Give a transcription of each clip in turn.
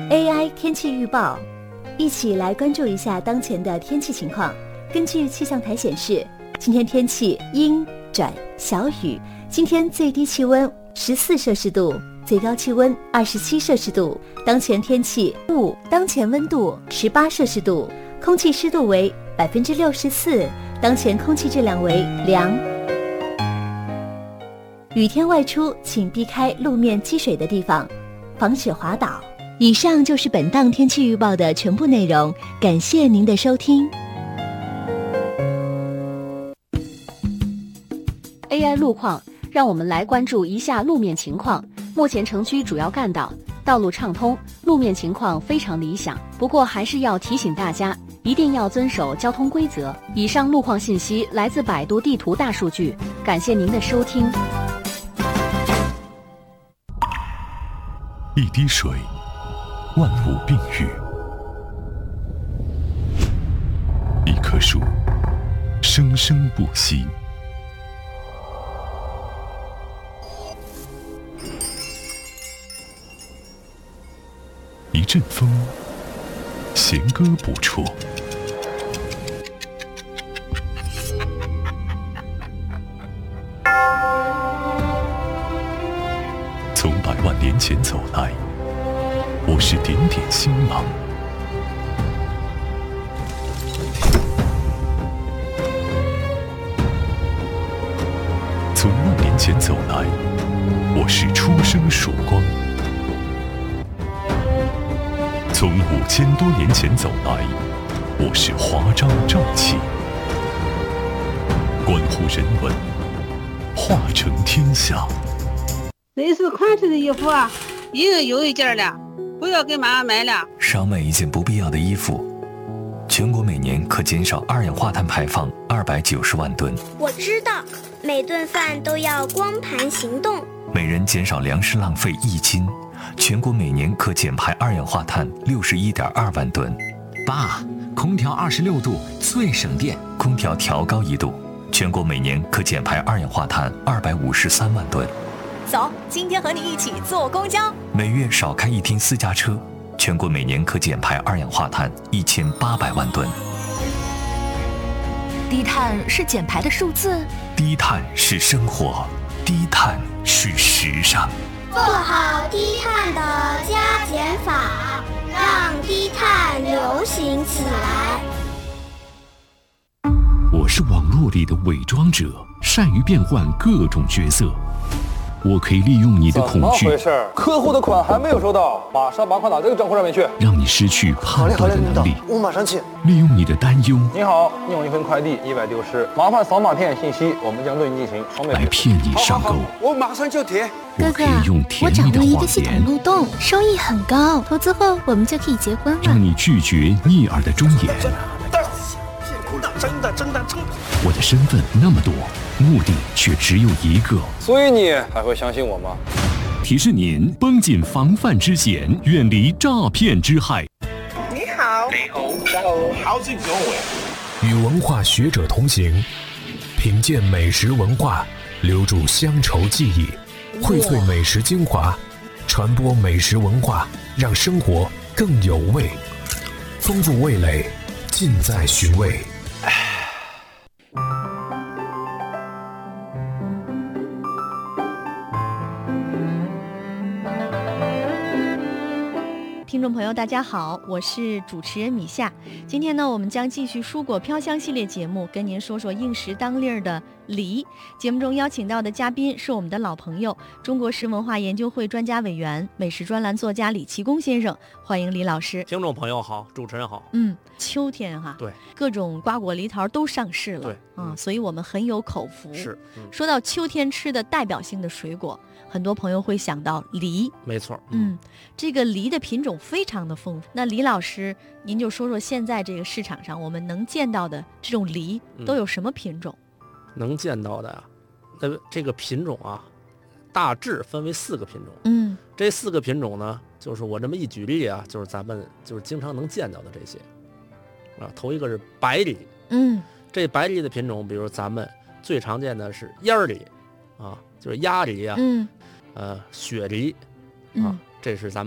AI 天气预报，一起来关注一下当前的天气情况。根据气象台显示，今天天气阴转小雨，今天最低气温14摄氏度，最高气温27摄氏度。当前天气雾，当前温度18摄氏度，空气湿度为64%，当前空气质量为良。雨天外出请避开路面积水的地方，防止滑倒。以上就是本档天气预报的全部内容，感谢您的收听。 AI 路况，让我们来关注一下路面情况。目前城区主要干道道路畅通，路面情况非常理想。不过还是要提醒大家，一定要遵守交通规则。以上路况信息来自百度地图大数据，感谢您的收听。 一滴水，万物并育；一棵树，生生不息；一阵风，弦歌不辍；从100万年前走来，我是点点星芒；从万年前走来，我是初生曙光；从5000多年前走来，我是华章正气。关乎人文，化成天下。 蕾丝款式的衣服啊，一个有一件了，不要给妈妈买了。 少买一件不必要的衣服，全国每年可减少二氧化碳排放290万吨。 我知道，每顿饭都要光盘行动。 每人减少粮食浪费1斤，全国每年可减排二氧化碳61.2万吨。 爸，空调26度最省电， 空调调高1度，全国每年可减排二氧化碳253万吨。 走，今天和你一起坐公交。 每月少开1天私家车，全国每年可减排二氧化碳1800万吨。 低碳是减排的数字， 低碳是生活，低碳是时尚。 做好低碳的加减法，让低碳流行起来。 我是网络里的伪装者，善于变换各种角色。我可以利用你的恐惧， 怎么回事？客户的款还没有收到，马上把款打这个账户上面去， 让你失去判断的能力。 我马上去。 利用你的担忧， 你好，你有一份快递意外丢失，麻烦扫码填写信息，我们将对你进行双倍来骗你上钩。 我马上就填。 我可以用甜蜜的谎言， 漏洞，收益很高，投资后我们就可以结婚了。 让你拒绝逆耳的忠言。 真的。 我的身份那么多，目的却只有一个。 所以你还会相信我吗？ 提示您绷紧防范之弦，远离诈骗之害。 你好， 与文化学者同行，品鉴美食文化，留住乡愁记忆，荟萃美食精华，传播美食文化，让生活更有味，丰富味蕾，尽在寻味。 听众朋友大家好，我是主持人米夏。今天呢，我们将继续蔬果飘香系列节目，跟您说说应时当令的梨。节目中邀请到的嘉宾是我们的老朋友，中国食文化研究会专家委员、美食专栏作家李奇功先生，欢迎李老师。 听众朋友好，主持人好。 秋天哈， 对， 各种瓜果梨桃都上市了， 对， 所以我们很有口福。 是， 说到秋天吃的代表性的水果，很多朋友会想到梨。 没错， 这个梨的品种非常的丰富。那李老师，您就说说现在这个市场上我们能见到的这种梨都有什么品种？ 能见到的这个品种啊，大致分为4个品种。这4个品种呢，就是我这么一举例啊，就是咱们就是经常能见到的这些啊。头一个是白梨，这白梨的品种，比如咱们最常见的是烟梨啊，就是鸭梨啊，雪梨啊，这是咱们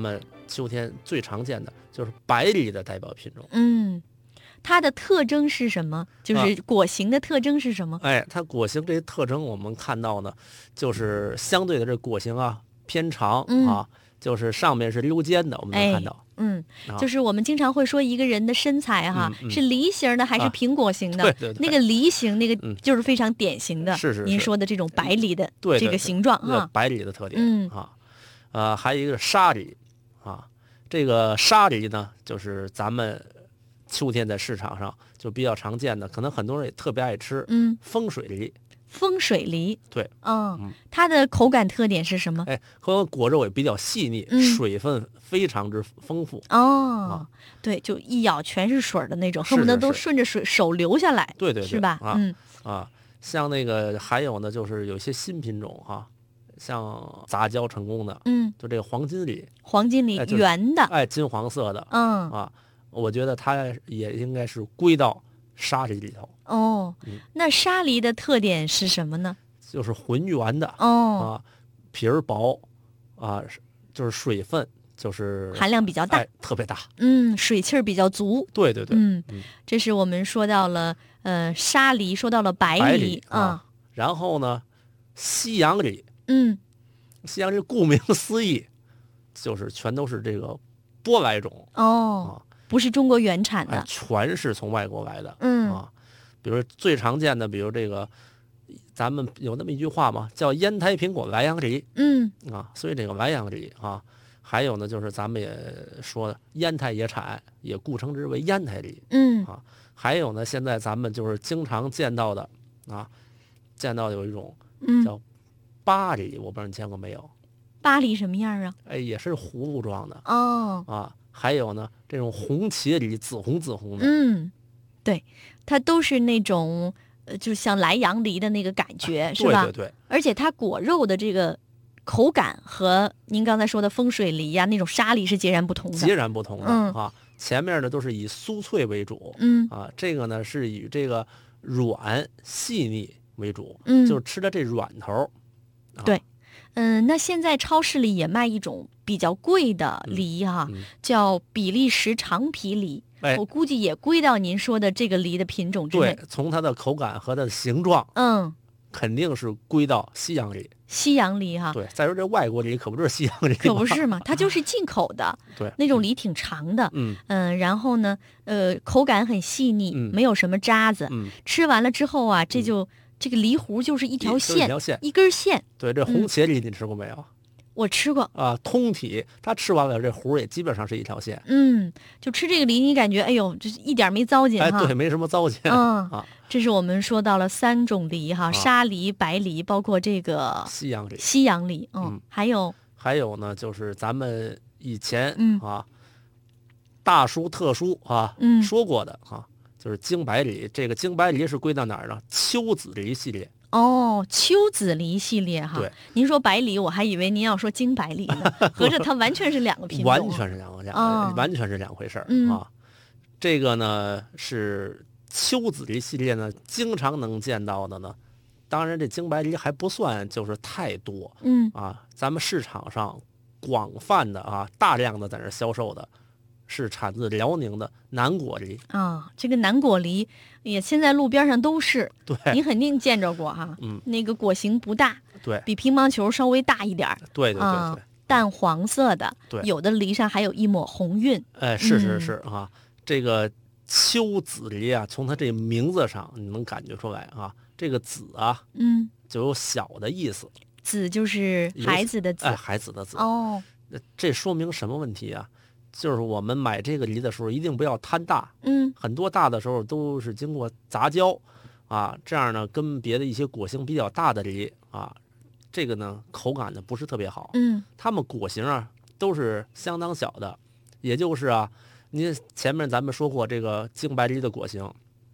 秋天最常见的就是白梨的代表品种。 它的特征是什么？就是果形的特征是什么？ 它果形这些特征我们看到呢，就是相对的这果形啊偏长啊，就是上面是溜尖的，我们能看到。 就是我们经常会说一个人的身材哈，是梨形的还是苹果形的？ 对， 那个梨形那个就是非常典型的， 是您说的这种白梨的这个形状哈， 白梨的特点还有一个沙梨啊，这个沙梨呢，就是咱们秋天在市场上就比较常见的，可能很多人也特别爱吃。风水梨。 风水梨， 对， 它的口感特点是什么？ 口感果肉也比较细腻，水分非常之丰富。 对，就一咬全是水的那种，恨不得都顺着水手流下来。 对， 是吧？ 像那个还有呢，就是有些新品种哈，像杂交成功的，就这个黄金梨， 圆的， 金黄色的，我觉得它也应该是归到沙梨里头。 那沙梨的特点是什么呢？ 就是浑圆的，皮儿薄，就是水分就是含量比较大， 特别大， 水气儿比较足。 对， 这是我们说到了沙梨，说到了白梨啊。然后呢，西洋梨，西洋梨顾名思义，就是全都是这个舶来种不是中国原产的， 全是从外国来的。比如最常见的，比如这个，咱们有那么一句话嘛，叫烟台苹果莱阳梨。所以这个莱阳梨啊，还有呢，就是咱们也说烟台也产，也故称之为烟台梨。还有呢，现在咱们就是经常见到的见到有一种叫巴梨，我不知道你见过没有？ 巴梨什么样啊？ 也是葫芦状的。还有呢，这种红茄梨，紫红的。 对，它都是那种就像莱阳梨的那个感觉，是吧？ 对。 而且它果肉的这个口感和您刚才说的风水梨呀，那种沙梨是截然不同的。 前面呢都是以酥脆为主，这个呢是以这个软细腻为主，就是吃的这软头。 对。那现在超市里也卖一种比较贵的梨叫比利时长皮梨。我估计也归到您说的这个梨的品种之内。 对，从它的口感和它的形状，肯定是归到西洋梨。 西洋梨对，再说这外国梨可不就是西洋梨吗？ 可不是嘛，它就是进口的。 对， 那种梨挺长的。然后呢，口感很细腻，没有什么渣子。吃完了之后啊，这个梨核就是一条线，一根线。 对，这红茄梨你吃过没有？ 我吃过通体，它吃完了这核也基本上是一条线。 就吃这个梨，你感觉哎呦，这一点没糟践对，没什么糟践。 这是我们说到了3种梨沙梨、白梨，包括这个西洋梨。 还有呢，就是咱们以前大书特书说过的就是京白梨。这个京白梨是归到哪儿呢？秋子梨系列。 秋子梨系列对， 您说白梨，我还以为您要说京白梨呢，合着它完全是两个品种。 完全是两回事儿这个呢是秋子梨系列呢，经常能见到的呢。当然，这京白梨还不算就是太多。咱们市场上广泛的大量的在那销售的，是产自辽宁的南果梨。 这个南果梨也现在路边上都是。 对， 您肯定见着过那个果形不大， 对， 比乒乓球稍微大一点。 对， 淡黄色的。 对， 有的梨上还有一抹红晕。 是这个秋子梨从它这名字上你能感觉出来这个子就有小的意思。 子就是孩子的子。 孩子的子。这说明什么问题啊？就是我们买这个梨的时候一定不要贪大。很多大的时候都是经过杂交这样呢跟别的一些果形比较大的梨这个呢口感呢不是特别好。它们果形都是相当小的，也就是您前面咱们说过这个京白梨的果形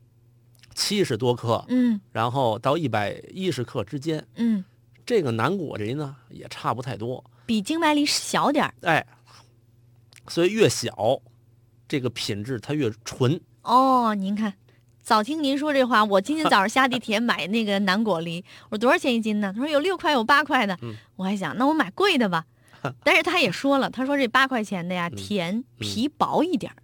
70多克，然后到110克之间。这个南果梨呢也差不太多， 比京白梨小点儿。 所以越小，这个品质它越纯。 您看，早听您说这话，我今天早上下地铁买那个南果梨，我说多少钱一斤呢？他说有6块有8块的。我还想，那我买贵的吧。 但是他也说了，他说这8块钱的呀，甜，皮薄一点。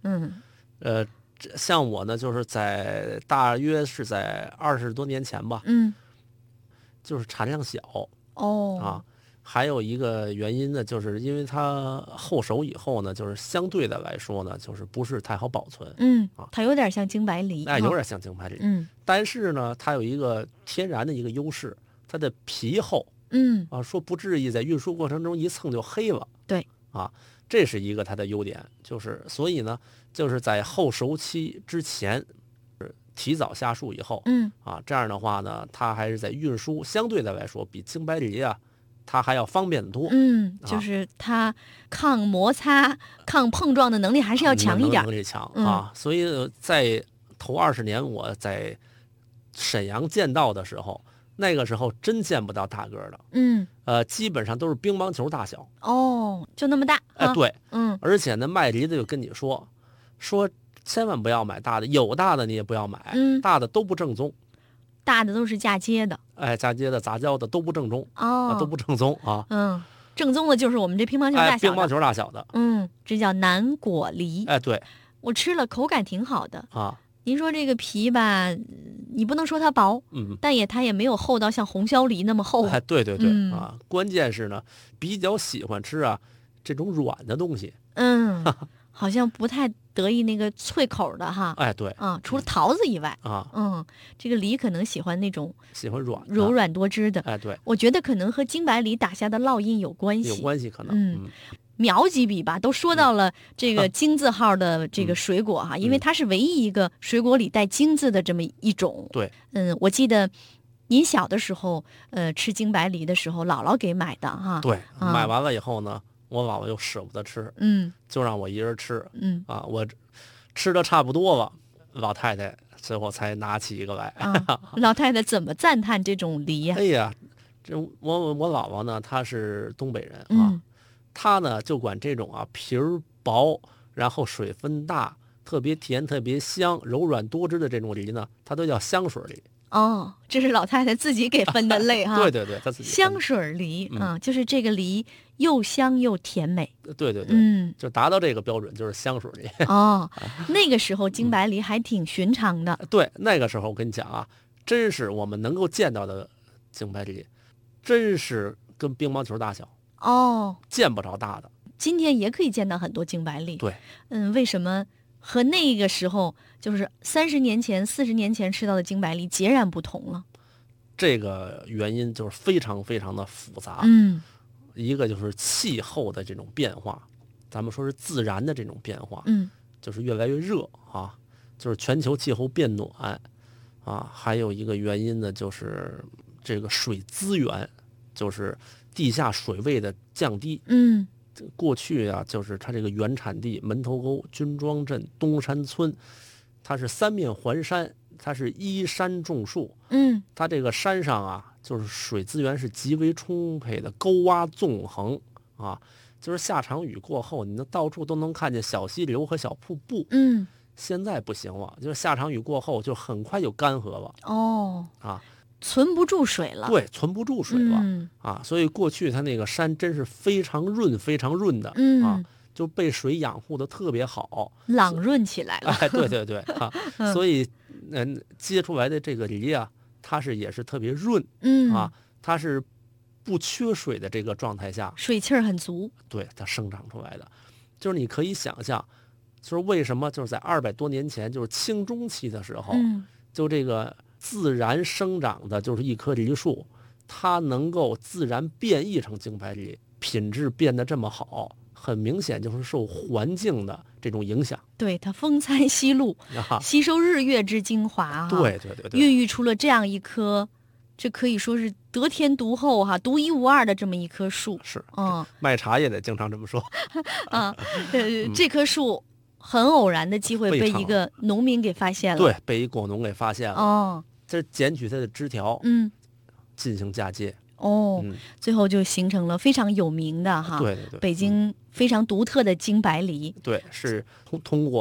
像我呢，就是大约是在20多年前吧，就是产量小还有一个原因呢，就是因为它后熟以后呢，就是相对的来说呢，就是不是太好保存。 它有点像京白梨， 有点像京白梨。但是呢，它有一个天然的一个优势，它的皮厚。说不至于在运输过程中一蹭就黑了。 对这是一个它的优点，就是所以呢，就是在后熟期之前，提早下树以后，这样的话呢，它还是在运输相对的来说比京白梨它还要方便得多。 就是它抗摩擦、抗碰撞的能力还是要强一点， 能力强所以在头20年我在沈阳见到的时候，那个时候真见不到大个的，基本上都是乒乓球大小。 就那么大。 对，而且呢，卖梨的就跟你说千万不要买大的，有大的你也不要买，大的都不正宗， 大的都是嫁接的， 嫁接的、杂交的都不正宗，都不正宗正宗的就是我们这乒乓球大小的， 乒乓球大小的， 这叫南果梨。 对， 我吃了，口感挺好的您说这个皮吧，你不能说它薄，但它也没有厚到像红椒梨那么厚。 对关键是呢，比较喜欢吃这种软的东西。 好像不太得意那个脆口的哈。 对除了桃子以外这个梨可能喜欢那种软柔软多汁的。 对， 我觉得可能和京白梨打下的烙印有关系。 有关系可能。 苗几笔吧，都说到了这个金字号的这个水果因为它是唯一一个水果里带金字的这么一种。 对， 我记得您小的时候，吃京白梨的时候，姥姥给买的对，买完了以后呢，我姥姥又舍不得吃，就让我一人吃，我吃的差不多了，老太太最后才拿起一个来。 老太太怎么赞叹这种梨呀？ 哎呀，我姥姥呢，她是东北人他呢就管这种皮儿薄，然后水分大，特别甜、特别香、柔软多汁的这种梨呢，它都叫香水梨。 这是老太太自己给分的类哈。 对，她自己香水梨就是这个梨又香又甜美。 对，就达到这个标准就是香水梨。 那个时候京白梨还挺寻常的。 对，那个时候我跟你讲真是我们能够见到的京白梨，真是跟乒乓球大小。见不着大的。 今天也可以见到很多京白梨。 对， 为什么和那个时候就是30年前、40年前吃到的京白梨截然不同了？ 这个原因就是非常非常的复杂。一个就是气候的这种变化，咱们说是自然的这种变化，就是越来越热就是全球气候变暖还有一个原因呢，就是这个水资源，就是地下水位的降低。过去就是它这个原产地门头沟、军庄镇、东山村，它是3面环山，它是依山种树。它这个山上就是水资源是极为充沛的，沟洼纵横就是下场雨过后，你到处都能看见小溪流和小瀑布。现在不行了，就是下场雨过后就很快就干涸了。 存不住水了。 对，存不住水了所以过去它那个山真是非常润的就被水养护的特别好， 朗润起来了。 对所以结出来的这个梨它也是特别润它是不缺水的这个状态下， 水气儿很足。 对，它生长出来的，就是你可以想象，就是为什么就是在200多年前，就是清中期的时候，就这个自然生长的就是一棵梨树，它能够自然变异成京白梨，品质变得这么好，很明显就是受环境的这种影响。 对，它风餐吸露，吸收日月之精华对， 孕育出了这样一棵，这可以说是得天独厚独一无二的这么一棵树。 是卖茶也得经常这么说这棵树很偶然的机会被一个农民给发现了。 对，被一果农给发现了这捡取它的枝条进行嫁接最后就形成了非常有名的对北京非常独特的京白梨。 对，是通过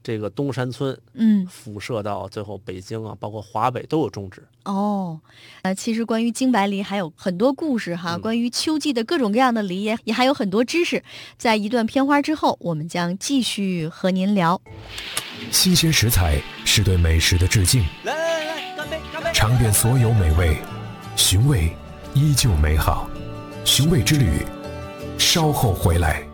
这个东山村，辐射到最后北京啊，包括华北都有种植。 其实关于京白梨还有很多故事哈，关于秋季的各种各样的梨也还有很多知识。在一段片花之后，我们将继续和您聊。 新鲜食材是对美食的致敬， 来，干杯！ 尝遍所有美味，寻味依旧美好。寻味之旅，稍后回来。